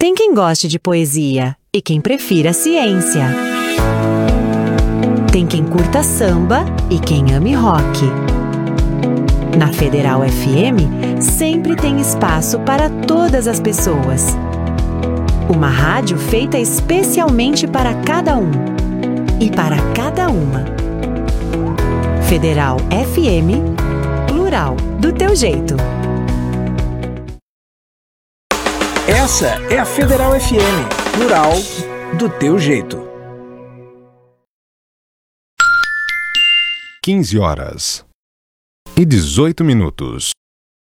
Tem quem goste de poesia e quem prefira ciência. Tem quem curta samba e quem ame rock. Na Federal FM, sempre tem espaço para todas as pessoas. Uma rádio feita especialmente para cada um e para cada uma. Federal FM, plural, do teu jeito. Essa é a Federal FM, plural, do teu jeito. 15 horas e 18 minutos.